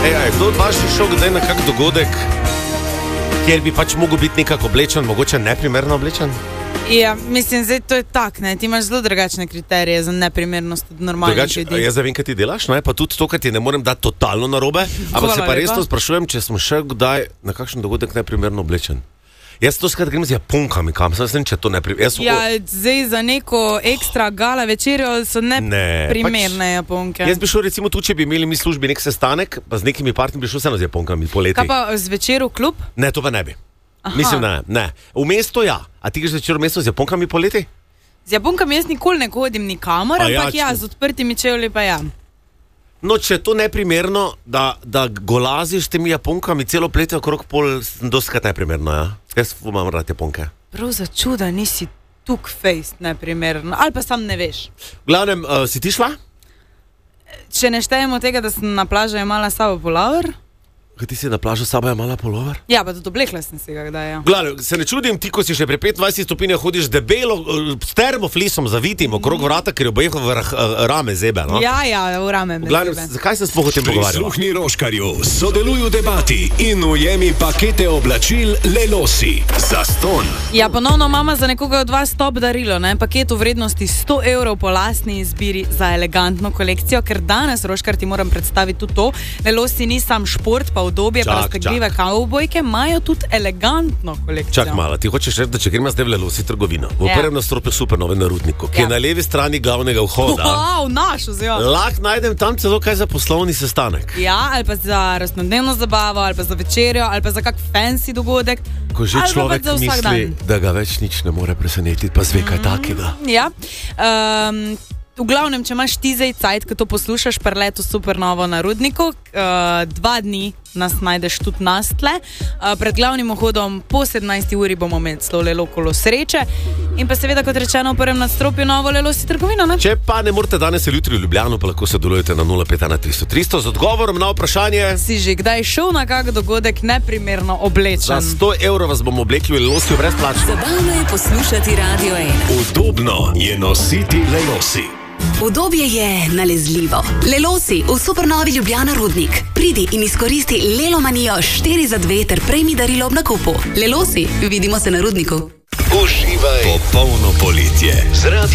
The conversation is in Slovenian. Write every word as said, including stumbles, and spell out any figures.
Ej, aj, kdo od vas je šel kdaj na kak dogodek, kjer bi pač mogel biti nekako oblečen, mogoče neprimerno oblečen? Ja, mislim, zdaj to je tak, ne, ti imaš zelo drugačne kriterije za neprimernost od normalnih Drugač, ljudi. jaz zavem, kaj ti delaš, ne? Pa tudi to, kaj ti ne morem dati totalno narobe, ampak se pa resno sprašujem, če smo še kdaj na kakšen dogodek neprimerno oblečen. Jaz to skrat grem z Japonkami, kam sem sem, če to neprimerno. So... Ja, zdaj za neko ekstra gala večerjo so neprimerne ne, pač, Japonke. Jaz bi šel recimo tu, če bi imeli mi službi nek sestanek, pa z nekimi partnerji bi šel vseeno z Japonkami poleti. Kaj pa zvečer v klub? Ne, to pa ne bi. Aha. Mislim, ne, ne. V mesto ja. A ti greš zvečer v mesto z Japonkami poleti? Z Japonkami jaz nikoli ne hodim nikamor, ampak ja, ja, z odprtimi čevlji pa ja. No, če je to neprimerno, da, da golaziš temi Japonkami celo pletje okrog pol, dostakrat neprimerno, ja? Jaz imam rad Japonke. Prav za čuda nisi tuk fejst neprimerno, ali pa sam ne veš. V glavnem, uh, si ti šla? Če ne štejemo tega, da sem na plažu imala s sabo pulover. Kaj ti si na plažu s sabo imala pulover? Ja, pa tudi oblekla sem si ga kdaj, ja. V glavnem, se ne čudim ti, ko si še pri petindvajsetih stopinjah hodiš debelo, s termoflisom zavitim okrog vrata, ker je obeh v rame zebe, no? Ja, ja, v rame me v glavnem, zebe. Zakaj se sploh o tem pogovarjamo? Prisluhni Roškarju, sodeluj v debati in ujemi pakete oblačil Lelosi. Zastonj. Ja, ponovno mama za nekoga od vas top darilo, ne? Paket v vrednosti sto evrov po lastni izbiri za elegantno kolekcijo, ker danes, Roškar, ti moram predstaviti tudi to. Lelosi ni sam šport, pa udobje, pa raztegljive kavbojke, imajo tudi elegantno kolekcijo. Čak malo, ti hočeš reči, da če gremo zdaj v Lelosi trgovino, v Ja. prvem nastropju Supernove na Rudniku, ki je Ja. na levi strani glavnega vhoda, Wow, naš oziroma. lahko najdem tam celo kaj za poslovni sestanek. Ja, ali pa za rojstnodnevno zabavo, ali pa za večerjo, ali pa za kak fancy dogodek. Ko že ali pa človek pač za vsak misli, dan. da ga več nič ne more presenetiti, pa zve kaj takega. Ja. Um, v glavnem, če imaš ti zdaj cajt, ko to poslušaš, preletu Supernovo na Rudniku, uh, dva dni nas najdeš tudi nas tle. Uh, pred glavnim vhodom po sedemnajsti uri bomo imeli celo Lelo kolo sreče. In pa seveda, kot rečeno, v prvem nadstropju novo Lelosi trgovino, ne? Če pa ne morete danes ali jutri v Ljubljano, pa lahko sodelujete na nula pet ena tristo tristo z odgovorom na vprašanje. Si že kdaj šel na kak dogodek neprimerno oblečen? Za sto evrov vas bomo oblekli v Lelosi brezplačno. Zabavno je poslušati Radio ena. Udobno je nositi Lelosi. Udobje je nalezljivo. Lelosi v Supernovi Ljubljana Rudnik. Pridi in izkoristi Lelomanijo štiri za dve ter prejmi darilo ob nakupu. Lelosi, vidimo se na Rudniku. Uživaj popolno poletje.